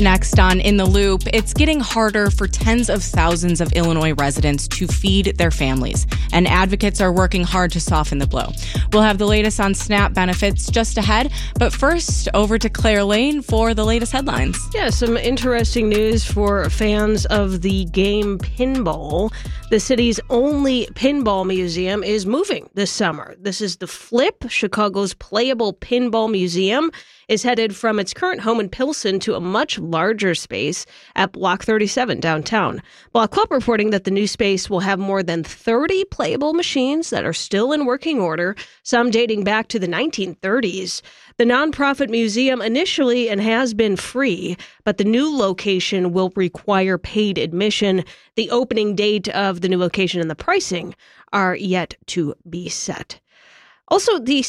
Next on In the Loop, it's getting harder for tens of thousands of Illinois residents to feed their families, and advocates are working hard to soften the blow. We'll have the latest on SNAP benefits just ahead, but first, over to Claire Lane for the latest headlines. Yeah, some interesting news for fans of the game pinball. The city's only pinball museum is moving this summer. This is the Flip, Chicago's playable pinball museum, is headed from its current home in Pilsen to a much larger space at Block 37 downtown. Block Club reporting that the new space will have more than 30 playable machines that are still in working order, some dating back to the 1930s. The nonprofit museum initially and has been free, but the new location will require paid admission. The opening date of the new location and the pricing are yet to be set. Also, the